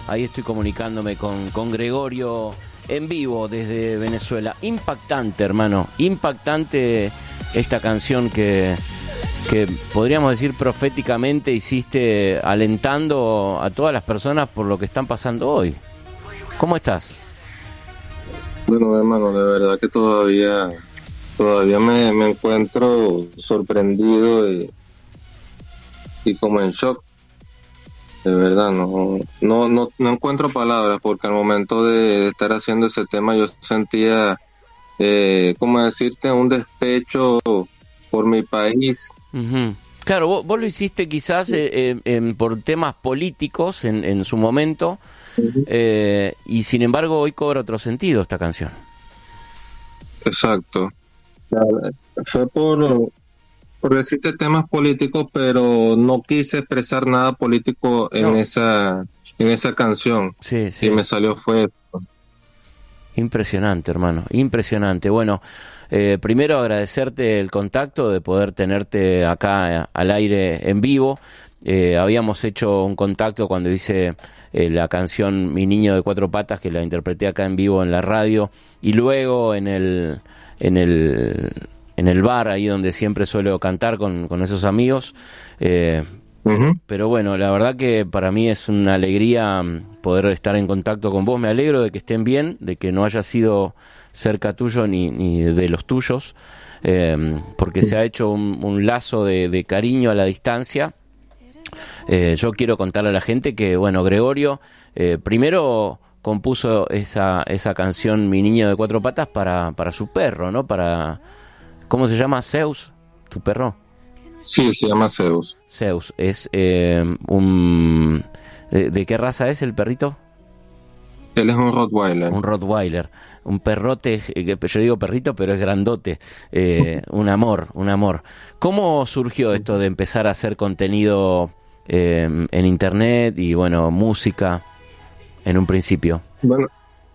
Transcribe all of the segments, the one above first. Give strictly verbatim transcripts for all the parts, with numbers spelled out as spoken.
Ahí estoy comunicándome con, con Gregorio en vivo desde Venezuela. Impactante, hermano, impactante esta canción que, que podríamos decir proféticamente hiciste alentando a todas las personas por lo que están pasando hoy. ¿Cómo estás? Bueno, hermano, de verdad que todavía todavía me, me encuentro sorprendido y, y como en shock. De verdad, no, no, no, no encuentro palabras, porque al momento de estar haciendo ese tema yo sentía, eh, ¿cómo decirte?, un despecho por mi país. Uh-huh. Claro, vos, vos lo hiciste quizás eh, eh, eh, por temas políticos en, en su momento, uh-huh. eh, y sin embargo hoy cobra otro sentido esta canción. Exacto. Fue por... por decirte temas políticos, pero no quise expresar nada político en no. esa en esa canción. Sí, sí. Y me salió fue impresionante, hermano, impresionante. Bueno, eh, primero agradecerte el contacto de poder tenerte acá eh, al aire en vivo. Eh, habíamos hecho un contacto cuando hice eh, la canción Mi Niño de Cuatro Patas, que la interpreté acá en vivo en la radio, y luego en el en el en el bar, ahí donde siempre suelo cantar con, con esos amigos. Eh, uh-huh. Pero bueno, la verdad que para mí es una alegría poder estar en contacto con vos. Me alegro de que estén bien, de que no haya sido cerca tuyo ni, ni de los tuyos, eh, porque se ha hecho un, un lazo de, de cariño a la distancia. Eh, yo quiero contarle a la gente que, bueno, Gregorio, eh, primero compuso esa, esa canción Mi Niño de Cuatro Patas para, para su perro, ¿no? Para... ¿Cómo se llama? ¿Zeus? ¿Tu perro? Sí, se llama Zeus. Zeus. Es eh, un... ¿De, ¿De qué raza es el perrito? Él es un Rottweiler. Un Rottweiler. Un perrote, yo digo perrito, pero es grandote. Eh, un amor, un amor. ¿Cómo surgió esto de empezar a hacer contenido eh, en internet y, bueno, música en un principio? Bueno,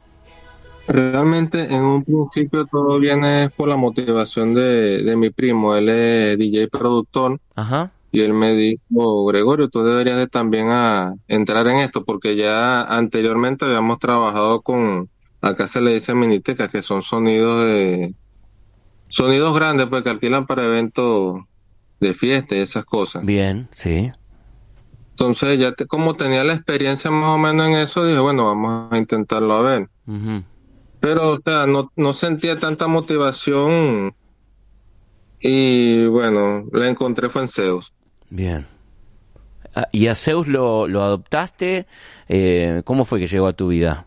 realmente en un principio todo viene por la motivación de, de mi primo. Él es D J productor. Ajá. Y él me dijo, Gregorio, tú deberías de también a entrar en esto, porque ya anteriormente habíamos trabajado con, acá se le dice minitecas, que son sonidos de sonidos grandes, pues que alquilan para eventos de fiesta y esas cosas. Bien, sí. Entonces ya te, como tenía la experiencia más o menos en eso, dije, bueno, vamos a intentarlo a ver. Uh-huh. Pero, o sea, no, no sentía tanta motivación y, bueno, la encontré fue en Zeus. Bien. ¿Y a Zeus lo, lo adoptaste? Eh, ¿Cómo fue que llegó a tu vida?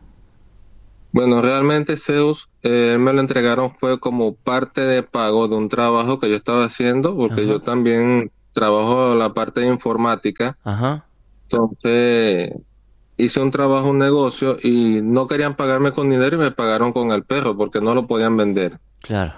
Bueno, realmente Zeus eh, me lo entregaron fue como parte de pago de un trabajo que yo estaba haciendo, porque Ajá. yo también trabajo la parte de informática. Ajá. Entonces hice un trabajo, un negocio, y no querían pagarme con dinero y me pagaron con el perro porque no lo podían vender. Claro.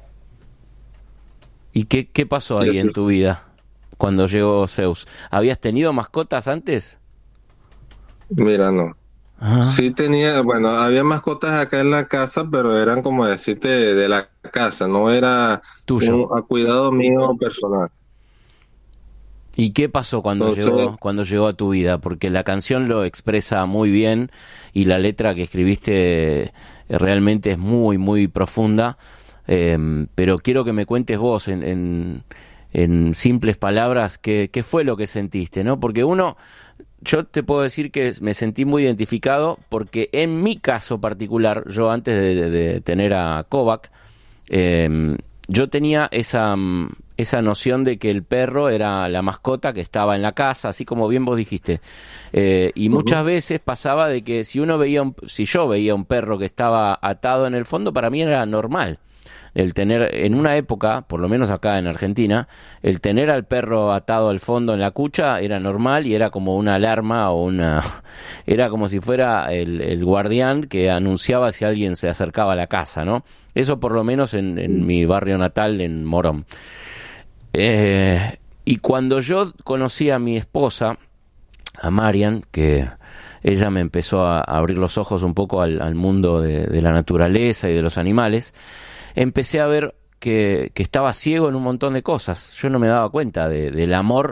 ¿Y qué, qué pasó ahí en tu vida cuando llegó Zeus? ¿Habías tenido mascotas antes? Mira, no. Ajá. Sí tenía, bueno, había mascotas acá en la casa, pero eran como decirte de, de la casa, no era tuyo, un, a cuidado mío personal. ¿Y qué pasó cuando Entonces, llegó cuando llegó a tu vida? Porque la canción lo expresa muy bien y la letra que escribiste realmente es muy, muy profunda. Eh, pero quiero que me cuentes vos en, en, en simples palabras qué, qué fue lo que sentiste, ¿no? Porque uno, yo te puedo decir que me sentí muy identificado porque en mi caso particular, yo antes de, de, de tener a Kovac, eh, yo tenía esa, esa noción de que el perro era la mascota que estaba en la casa, así como bien vos dijiste. Eh, y uh-huh. muchas veces pasaba de que si uno veía, un, si yo veía un perro que estaba atado en el fondo, para mí era normal. El tener, en una época, por lo menos acá en Argentina, el tener al perro atado al fondo en la cucha era normal y era como una alarma o una... era como si fuera el, el guardián que anunciaba si alguien se acercaba a la casa, ¿no? Eso por lo menos en, en mi barrio natal, en Morón. Eh, y cuando yo conocí a mi esposa, a Marian, que ella me empezó a abrir los ojos un poco al, al mundo de, de la naturaleza y de los animales, empecé a ver que, que estaba ciego en un montón de cosas. Yo no me daba cuenta de, del amor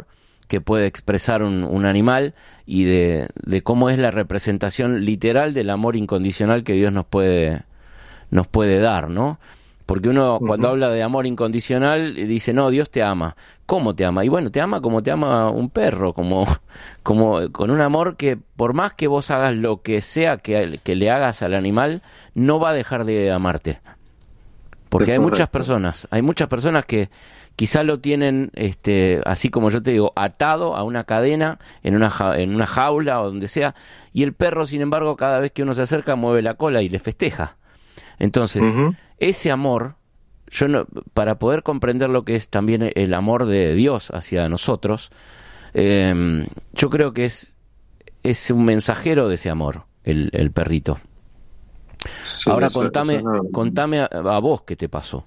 que puede expresar un, un animal y de, de cómo es la representación literal del amor incondicional que Dios nos puede, nos puede dar, ¿no? Porque uno uh-huh. cuando habla de amor incondicional dice, no, Dios te ama. ¿Cómo te ama? Y bueno, te ama como te ama un perro, como, como con un amor que por más que vos hagas lo que sea que, que le hagas al animal, no va a dejar de amarte. Porque hay muchas personas, hay muchas personas que quizá lo tienen, este, así como yo te digo, atado a una cadena, en una, ja- en una jaula o donde sea, y el perro, sin embargo, cada vez que uno se acerca, mueve la cola y le festeja. Entonces, uh-huh. ese amor, yo no, para poder comprender lo que es también el amor de Dios hacia nosotros, eh, yo creo que es, es un mensajero de ese amor, el, el perrito. Sí, Ahora eso, contame, eso no... contame a, a vos qué te pasó.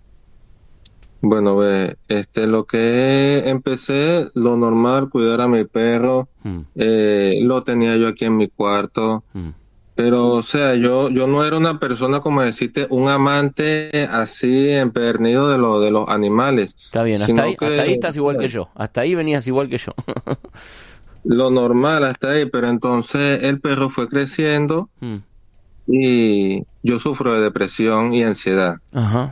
Bueno, ve, este, lo que empecé, lo normal, cuidar a mi perro, mm. eh, lo tenía yo aquí en mi cuarto, mm. pero, o sea, yo, yo no era una persona, como decirte, un amante así empedernido de lo, de los animales. Está bien, hasta ahí, que, hasta ahí estás igual que yo, hasta ahí venías igual que yo. Lo normal hasta ahí, pero entonces el perro fue creciendo. Mm. Y yo sufro de depresión y ansiedad. Ajá.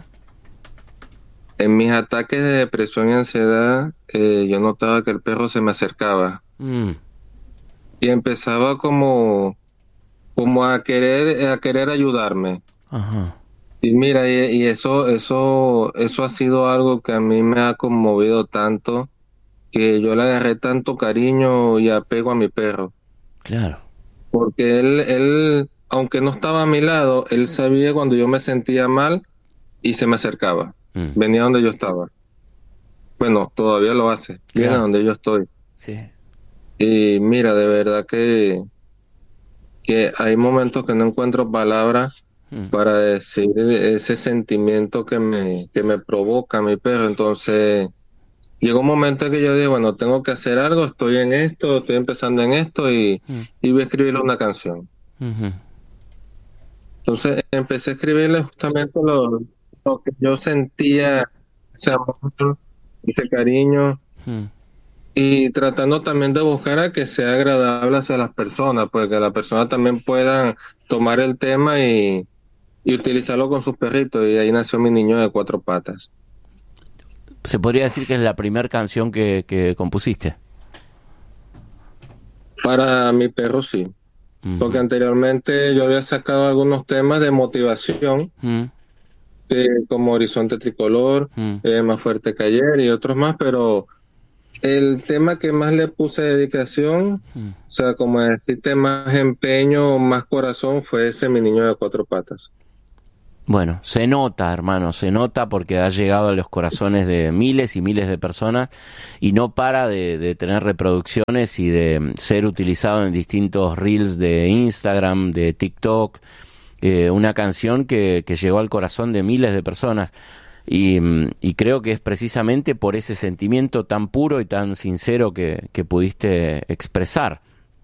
En mis ataques de depresión y ansiedad, eh, yo notaba que el perro se me acercaba. Mm. Y empezaba como, como a querer, a querer ayudarme. Ajá. Y mira, y, y eso, eso, eso ha sido algo que a mí me ha conmovido tanto, que yo le agarré tanto cariño y apego a mi perro. Claro. Porque él, él aunque no estaba a mi lado, él sabía cuando yo me sentía mal y se me acercaba. Mm. Venía donde yo estaba. Bueno, todavía lo hace. Viene claro. donde yo estoy. Sí. Y mira, de verdad que, que hay momentos que no encuentro palabras mm. para decir ese sentimiento que me, que me provoca mi perro. Entonces, llegó un momento en que yo dije, bueno, tengo que hacer algo, estoy en esto, estoy empezando en esto y, mm. y voy a escribirle una canción. Mm-hmm. Entonces empecé a escribirle justamente lo, lo que yo sentía, ese amor, ese cariño, hmm. y tratando también de buscar a que sea agradable hacia las personas, pues que las personas también puedan tomar el tema y, y utilizarlo con sus perritos, y ahí nació mi niño de cuatro patas. ¿Se podría decir que es la primera canción que, que compusiste? Para mi perro sí. Porque anteriormente yo había sacado algunos temas de motivación, mm. eh, como Horizonte Tricolor, mm. eh, Más Fuerte que Ayer y otros más, pero el tema que más le puse dedicación, mm. o sea, como decirte, más empeño, más corazón, fue ese Mi Niño de Cuatro Patas. Bueno, se nota, hermano, se nota porque ha llegado a los corazones de miles y miles de personas y no para de, de tener reproducciones y de ser utilizado en distintos reels de Instagram, de TikTok, eh, una canción que, que llegó al corazón de miles de personas y, y creo que es precisamente por ese sentimiento tan puro y tan sincero que, que pudiste expresar.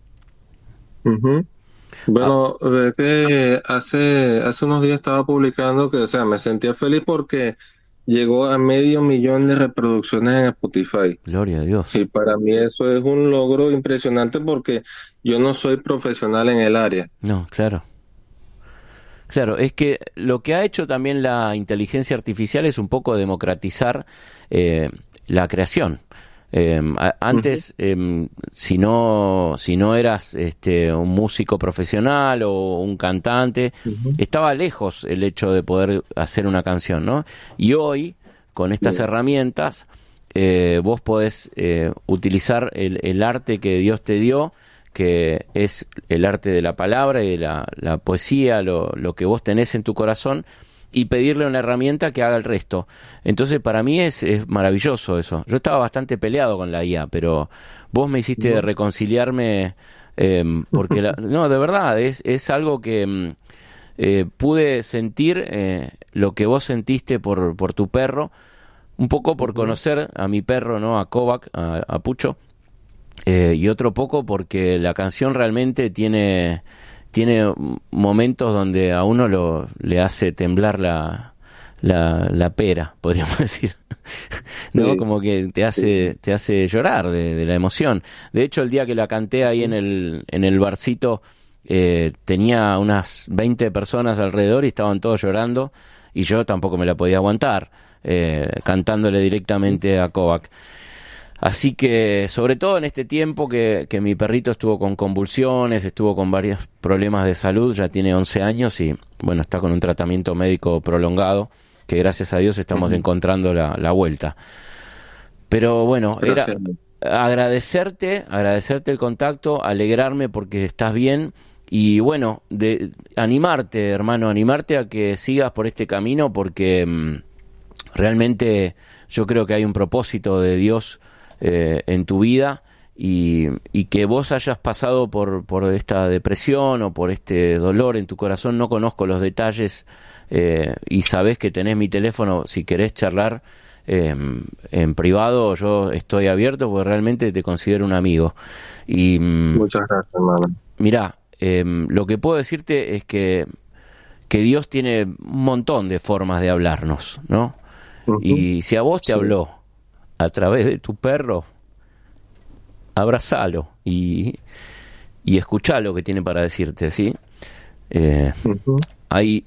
Uh-huh. Bueno, ve que hace hace unos días estaba publicando que, o sea, me sentía feliz porque llegó a medio millón de reproducciones en Spotify. Gloria a Dios. Y para mí eso es un logro impresionante porque yo no soy profesional en el área. No, claro. Claro, es que lo que ha hecho también la inteligencia artificial es un poco democratizar eh, la creación. Eh, antes, uh-huh. eh, si no si no eras este, un músico profesional o un cantante, uh-huh. estaba lejos el hecho de poder hacer una canción, ¿no? Y hoy, con estas uh-huh. herramientas, eh, vos podés eh, utilizar el, el arte que Dios te dio, que es el arte de la palabra y de la, la poesía, lo, lo que vos tenés en tu corazón, y pedirle una herramienta que haga el resto. Entonces, para mí es, es maravilloso eso. Yo estaba bastante peleado con la I A, pero vos me hiciste no. reconciliarme, eh, porque, la, no, de verdad, es, es algo que eh, pude sentir eh, lo que vos sentiste por, por tu perro, un poco por conocer a mi perro, ¿no? A Kovac, a, a Pucho, eh, y otro poco porque la canción realmente tiene... tiene momentos donde a uno lo, le hace temblar la, la, la pera, podríamos decir. ¿no? Sí. Como que te hace, Sí. te hace llorar de, de la emoción. De hecho, el día que la canté ahí en el, en el barcito, eh, tenía unas veinte personas alrededor y estaban todos llorando, y yo tampoco me la podía aguantar, eh, cantándole directamente a Kovac. Así que, sobre todo en este tiempo que, que mi perrito estuvo con convulsiones, estuvo con varios problemas de salud, ya tiene once años y, bueno, está con un tratamiento médico prolongado, que gracias a Dios estamos uh-huh. encontrando la, la vuelta. Pero bueno, gracias. Era agradecerte, agradecerte el contacto, alegrarme porque estás bien y, bueno, de, animarte, hermano, animarte a que sigas por este camino porque mmm, realmente yo creo que hay un propósito de Dios Eh, en tu vida y, y que vos hayas pasado por, por esta depresión o por este dolor en tu corazón. No conozco los detalles eh, y sabés que tenés mi teléfono si querés charlar eh, en privado. Yo estoy abierto porque realmente te considero un amigo. Y, muchas gracias, hermano. Mirá, eh, lo que puedo decirte es que, que Dios tiene un montón de formas de hablarnos, ¿no? Uh-huh. Y si a vos te sí. habló a través de tu perro, abrazalo y, y escuchá lo que tiene para decirte, ¿sí? Eh, uh-huh. hay,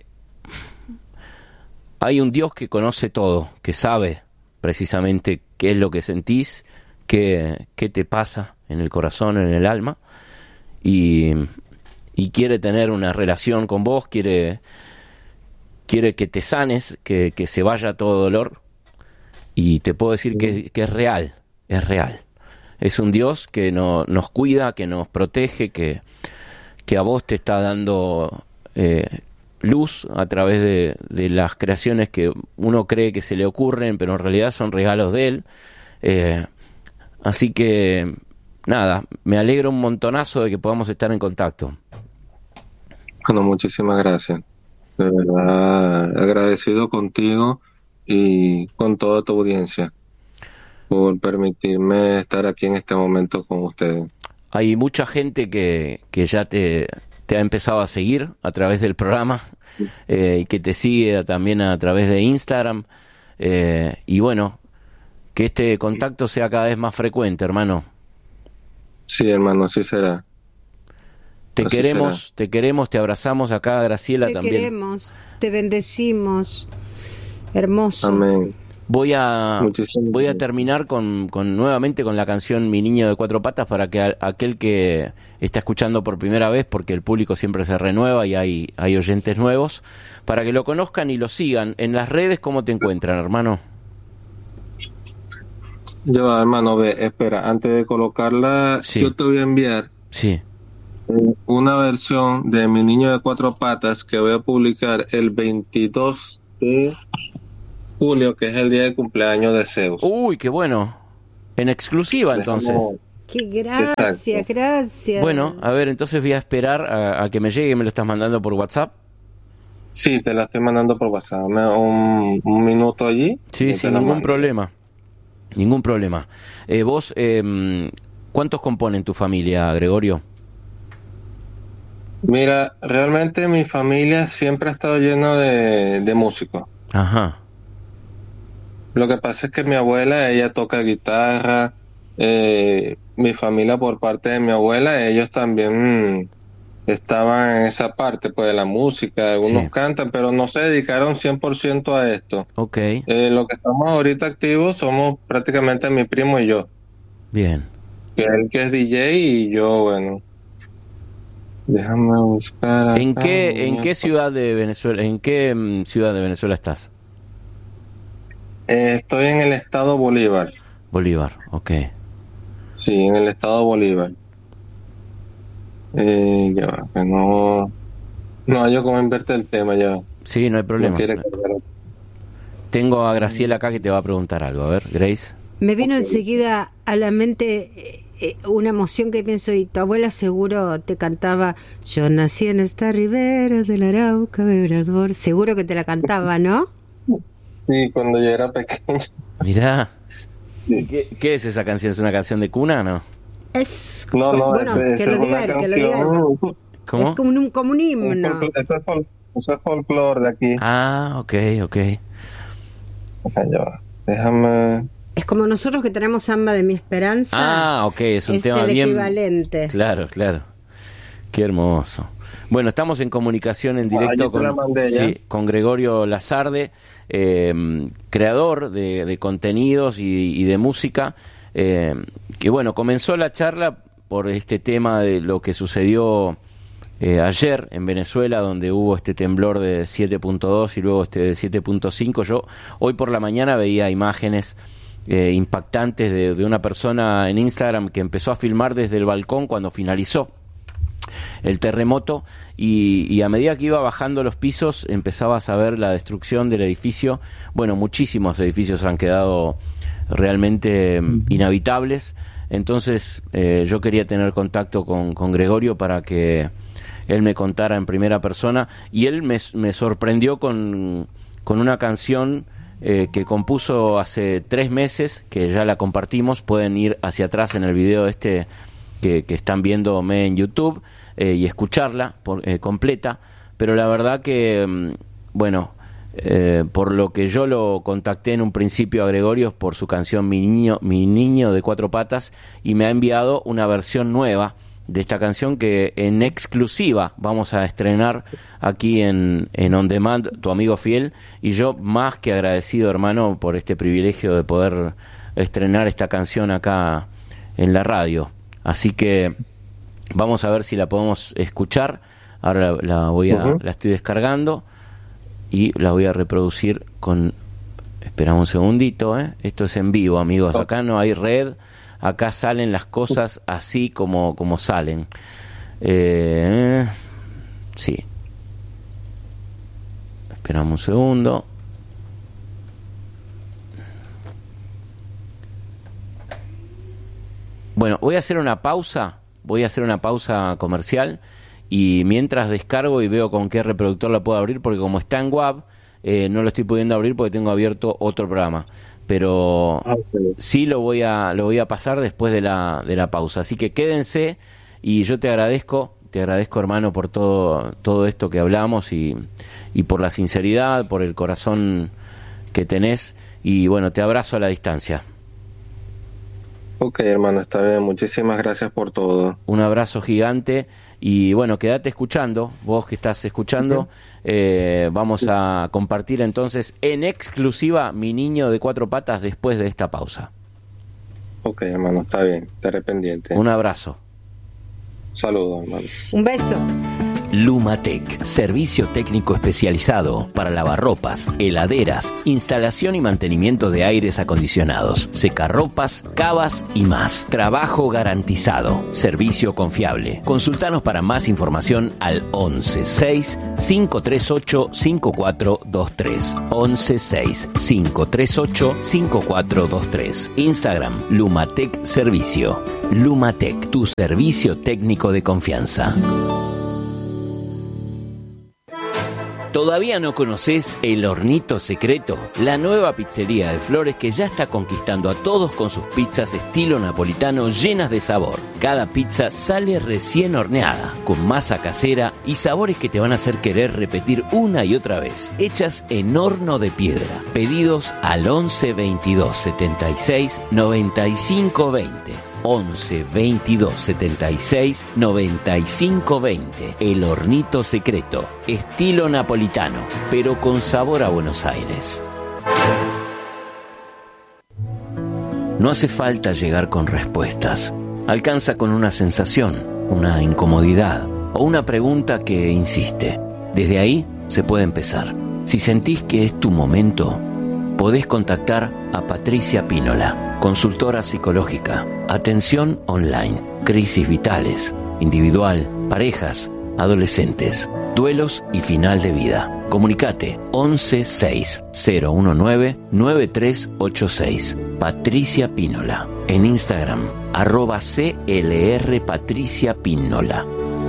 hay un Dios que conoce todo, que sabe precisamente qué es lo que sentís, qué, qué te pasa en el corazón, en el alma, y, y quiere tener una relación con vos, quiere, quiere que te sanes, que, que se vaya todo dolor. Y te puedo decir que, que es real, es real. Es un Dios que no, nos cuida, que nos protege, que, que a vos te está dando eh, luz a través de, de las creaciones que uno cree que se le ocurren, pero en realidad son regalos de Él. Eh, así que, nada, me alegro un montonazo de que podamos estar en contacto. Bueno, muchísimas gracias. De verdad, agradecido contigo y con toda tu audiencia por permitirme estar aquí en este momento con ustedes. Hay mucha gente que, que ya te, te ha empezado a seguir a través del programa eh, y que te sigue también a través de Instagram eh, y bueno, que este contacto sea cada vez más frecuente, hermano. Sí, hermano, así será. Te así queremos, será. te queremos, te abrazamos acá, Graciela, te también. Te queremos, te bendecimos. Hermoso. Amén. Voy a Muchísimas voy a terminar con, con nuevamente con la canción Mi Niño de Cuatro Patas para que a, aquel que está escuchando por primera vez, porque el público siempre se renueva y hay, hay oyentes nuevos, para que lo conozcan y lo sigan. En las redes, ¿cómo te encuentran, hermano? Yo, hermano, ve, espera, antes de colocarla, sí. yo te voy a enviar sí. una versión de Mi Niño de Cuatro Patas que voy a publicar el veintidós de julio, que es el día de cumpleaños de Zeus. Uy, qué bueno. En exclusiva, entonces. Dejamos... Qué gracias, Exacto. gracias. Bueno, a ver, entonces voy a esperar a, a que me llegue. ¿Me lo estás mandando por WhatsApp? Sí, te la estoy mandando por WhatsApp. Dame un, un minuto allí. Sí, sin ningún mando. problema. Ningún problema. Eh, vos, eh, ¿cuántos componen tu familia, Gregorio? Mira, realmente mi familia siempre ha estado llena de, de músicos. Ajá. Lo que pasa es que mi abuela, ella toca guitarra, eh, mi familia por parte de mi abuela, ellos también estaban en esa parte pues de la música, algunos sí. cantan, pero no se dedicaron cien por ciento a esto. Ok. Eh, lo que estamos ahorita activos somos prácticamente mi primo y yo. Bien. Que él que es D J y yo, bueno. Déjame buscar acá. ¿En qué, en qué ciudad de Venezuela, en qué um, ciudad de Venezuela estás? Eh, estoy en el estado Bolívar. Bolívar, ok. Sí, en el estado Bolívar. Eh, ya va, que no... No, yo como invierte el tema ya. Sí, no hay problema. No Tengo a Graciela acá que te va a preguntar algo. A ver, Grace. Me vino okay. enseguida a la mente eh, una emoción que pienso, y tu abuela seguro te cantaba Yo nací en esta ribera del Arauca, Vibrador. Seguro que te la cantaba, ¿no? Sí, cuando yo era pequeño. Mirá. Sí. ¿Qué, ¿Qué es esa canción? ¿Es una canción de cuna, no? Es no, no, bueno, es, que, es lo diga, canción, que lo diga. ¿Cómo? Es como un, como un himno. Eso es, fol, eso es folclore de aquí. Ah, ok, ok. Acá ya va. Déjame... Es como nosotros que tenemos Samba de mi Esperanza. Ah, ok, es un es tema el bien... equivalente. Claro, claro. Qué hermoso. Bueno, estamos en comunicación en directo con, sí, con Gregorio Lazarde, eh, creador de, de contenidos y, y de música, eh, que bueno, comenzó la charla por este tema de lo que sucedió eh, ayer en Venezuela, donde hubo este temblor de siete punto dos y luego este de siete punto cinco. Yo hoy por la mañana veía imágenes eh, impactantes de, de una persona en Instagram que empezó a filmar desde el balcón cuando finalizó el terremoto y, y a medida que iba bajando los pisos empezabas a ver la destrucción del edificio. Bueno, muchísimos edificios han quedado realmente inhabitables. Entonces eh, yo quería tener contacto con, con Gregorio para que él me contara en primera persona, y él me, me sorprendió con, con una canción eh, que compuso hace tres meses, que ya la compartimos. Pueden ir hacia atrás en el video este que, que están viéndome en YouTube eh, y escucharla por, eh, completa, pero la verdad que, bueno, eh, por lo que yo lo contacté en un principio a Gregorio por su canción Mi Niño, Mi Niño de Cuatro Patas, y me ha enviado una versión nueva de esta canción que en exclusiva vamos a estrenar aquí en, en On Demand, tu amigo fiel, y yo más que agradecido, hermano, por este privilegio de poder estrenar esta canción acá en la radio. Así que vamos a ver si la podemos escuchar. Ahora la, la voy a, uh-huh. la estoy descargando y la voy a reproducir con... Esperamos un segundito, ¿eh? Esto es en vivo, amigos. Acá no hay red. Acá salen las cosas así como, como salen. Eh, sí. Esperamos un segundo. Bueno, voy a hacer una pausa. Voy a hacer una pausa comercial. Y mientras descargo y veo con qué reproductor la puedo abrir, porque como está en W A V, eh, no lo estoy pudiendo abrir porque tengo abierto otro programa. Pero okay. sí lo voy a lo voy a pasar después de la de la pausa, así que quédense, y yo te agradezco te agradezco, hermano, por todo todo esto que hablamos y, y por la sinceridad, por el corazón que tenés, y bueno, te abrazo a la distancia. Ok, hermano, está bien, muchísimas gracias por todo. Un abrazo gigante. Y bueno, quédate escuchando, vos que estás escuchando, uh-huh. eh, vamos a compartir entonces en exclusiva Mi Niño de Cuatro Patas después de esta pausa. Ok, hermano, está bien, estaré pendiente. Un abrazo. Saludos, hermano. Un beso. Lumatec, servicio técnico especializado para lavarropas, heladeras, instalación y mantenimiento de aires acondicionados, secarropas, cavas y más. Trabajo garantizado, servicio confiable. Consultanos para más información al once seis cinco tres ocho cinco cuatro dos tres. once seis cinco tres ocho cinco cuatro dos tres. Instagram, Lumatec Servicio. Lumatec, tu servicio técnico de confianza. ¿Todavía no conoces El Hornito Secreto? La nueva pizzería de Flores que ya está conquistando a todos con sus pizzas estilo napolitano llenas de sabor. Cada pizza sale recién horneada, con masa casera y sabores que te van a hacer querer repetir una y otra vez. Hechas en horno de piedra. Pedidos al once veintidós setenta y seis noventa y cinco veinte. once veintidós setenta y seis noventa y cinco veinte. El Hornito Secreto, estilo napolitano, pero con sabor a Buenos Aires. No hace falta llegar con respuestas. Alcanza con una sensación, una incomodidad o una pregunta que insiste. Desde ahí se puede empezar. Si sentís que es tu momento, podés contactar a Patricia Pínola, consultora psicológica, atención online, crisis vitales, individual, parejas, adolescentes, duelos y final de vida. Comunicate once seis cero uno nueve nueve tres ocho seis. Patricia Pínola. En Instagram, arroba C L R Patricia Pínola.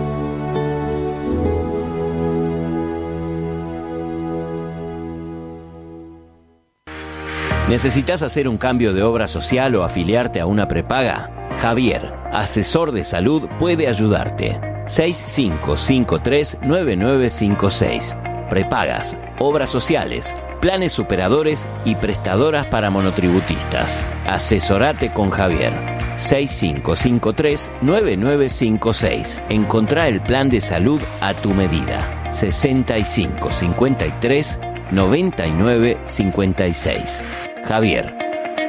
¿Necesitas hacer un cambio de obra social o afiliarte a una prepaga? Javier, asesor de salud, puede ayudarte. seis cinco cinco tres nueve nueve cinco seis. Prepagas, obras sociales, planes superadores y prestadoras para monotributistas. Asesorate con Javier. seis cinco cinco tres, nueve nueve cinco seis. Encontrá el plan de salud a tu medida. sesenta y cinco cincuenta y tres, noventa y nueve cincuenta y seis. Javier.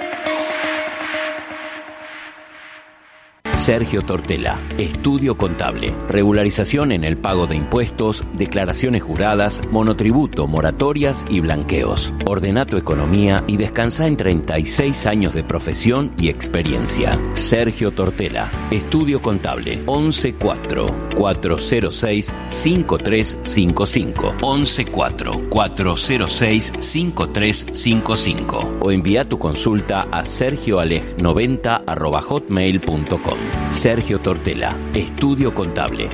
Sergio Tortela, Estudio Contable, regularización en el pago de impuestos, declaraciones juradas, monotributo, moratorias y blanqueos. Ordena tu economía y descansa en treinta y seis años de profesión y experiencia. Sergio Tortela, Estudio Contable, once cuatro, cuatrocientos seis, cincuenta y tres cincuenta y cinco, once cuatro, cuatrocientos seis, cincuenta y tres cincuenta y cinco, o envía tu consulta a sergioaleg noventa arroba hotmail punto com. Sergio Tortela, Estudio Contable.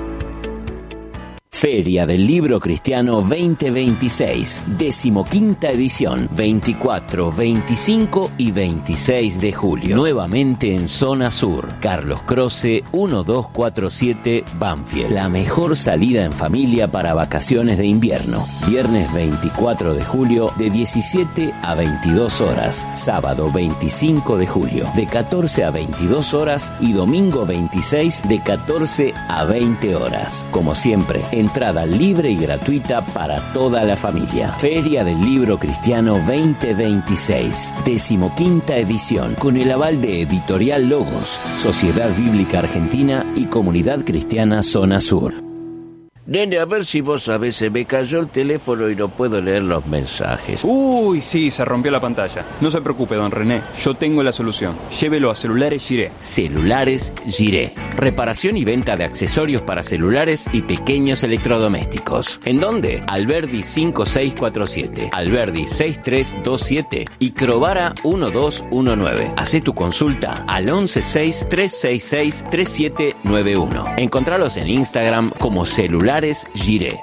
Feria del Libro Cristiano veinte veintiséis, decimoquinta edición, veinticuatro, veinticinco y veintiséis de julio. Nuevamente en Zona Sur, Carlos Croce, doce cuarenta y siete, Banfield. La mejor salida en familia para vacaciones de invierno. Viernes veinticuatro de julio, de diecisiete a veintidós horas. Sábado veinticinco de julio, de catorce a veintidós horas. Y domingo veintiséis, de catorce a veinte horas. Como siempre, en entrada libre y gratuita para toda la familia. Feria del Libro Cristiano veinte veintiséis, decimoquinta edición, con el aval de Editorial Logos, Sociedad Bíblica Argentina y Comunidad Cristiana Zona Sur. Nene, a ver si vos sabés, se me cayó el teléfono y no puedo leer los mensajes. Uy, sí, se rompió la pantalla. No se preocupe, don René, yo tengo la solución. Llévelo a Celulares Giré. Celulares Giré. Reparación y venta de accesorios para celulares y pequeños electrodomésticos. ¿En dónde? Alberdi cinco seis cuatro siete, Alberdi seis tres dos siete y Crovara uno dos uno nueve. Hacé tu consulta al once seis, tres seis seis, tres siete nueve uno. Encontralos en Instagram como Celulares Giré.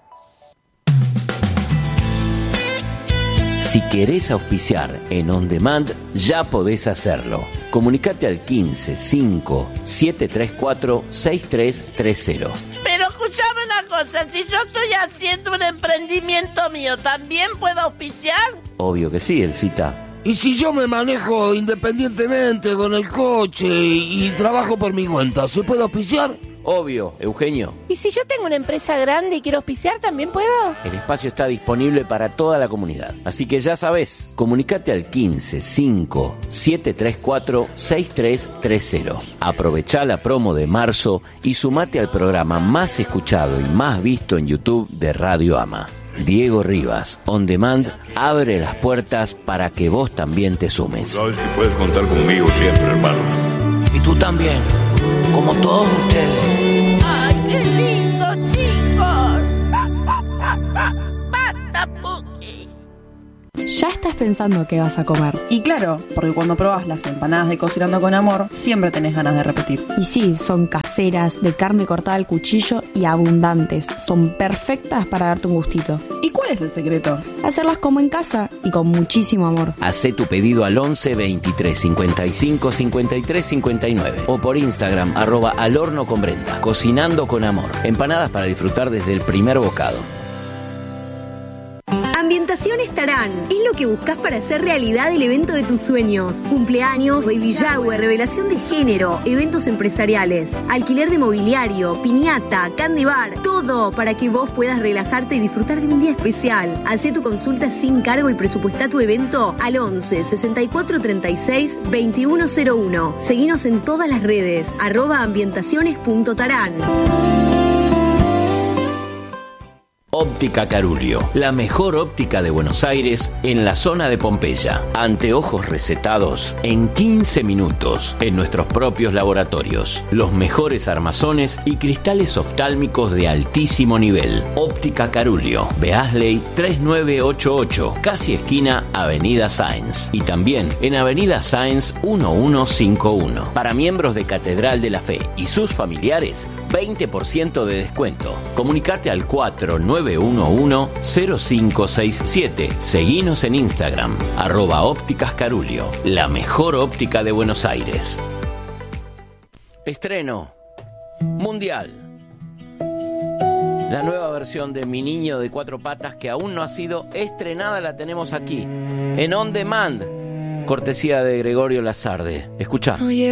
Si querés auspiciar en On Demand, ya podés hacerlo. Comunicate al quince, cinco, siete tres cuatro, seis tres tres cero. Pero escuchame una cosa, si yo estoy haciendo un emprendimiento mío, ¿también puedo auspiciar? Obvio que sí, Elcita. ¿Y si yo me manejo independientemente con el coche y, y trabajo por mi cuenta, se puede auspiciar? Obvio, Eugenio. ¿Y si yo tengo una empresa grande y quiero auspiciar, también puedo? El espacio está disponible para toda la comunidad. Así que ya sabés, comunicate al quince, cinco, siete tres cuatro, seis tres tres cero. Aprovechá la promo de marzo y sumate al programa más escuchado y más visto en YouTube de Radio Ama. Diego Rivas, On Demand, abre las puertas para que vos también te sumes. Sabes que puedes contar conmigo siempre, hermano. Y tú también, como todos ustedes. ¡Ay, qué lindo, chicos! ¡Basta, Puki! Ya estás pensando qué vas a comer. Y claro, porque cuando probás las empanadas de Cocinando con Amor, siempre tenés ganas de repetir. Y sí, son caseras, de carne cortada al cuchillo y abundantes. Son perfectas para darte un gustito. ¿Y cuál es el secreto? Hacerlas como en casa y con muchísimo amor. Hacé tu pedido al once, veintitrés, cincuenta y cinco, cincuenta y tres, cincuenta y nueve o por Instagram, arroba al horno con Brenda. Cocinando con Amor. Empanadas para disfrutar desde el primer bocado. Ambientaciones Tarán es lo que buscas para hacer realidad el evento de tus sueños. Cumpleaños, baby shower, revelación de género, eventos empresariales, alquiler de mobiliario, piñata, candy bar, todo para que vos puedas relajarte y disfrutar de un día especial. Hacé tu consulta sin cargo y presupuestá tu evento al once, sesenta y cuatro, treinta y seis, veintiuno cero uno. Seguinos en todas las redes, arroba ambientaciones punto tarán. Óptica Carulio, la mejor óptica de Buenos Aires en la zona de Pompeya. Anteojos recetados en quince minutos en nuestros propios laboratorios. Los mejores armazones y cristales oftálmicos de altísimo nivel. Óptica Carulio, Beasley tres nueve ocho ocho, casi esquina Avenida Sáenz. Y también en Avenida Sáenz uno uno cinco uno. Para miembros de Catedral de la Fe y sus familiares, veinte por ciento de descuento. Comunicate al cuatro nueve uno uno, cero cinco seis siete. Seguinos en Instagram, arroba ópticas Carulio, la mejor óptica de Buenos Aires. Estreno mundial. La nueva versión de Mi Niño de Cuatro Patas, que aún no ha sido estrenada, la tenemos aquí, en On Demand, cortesía de Gregorio Lazarde. Escuchá. Oye,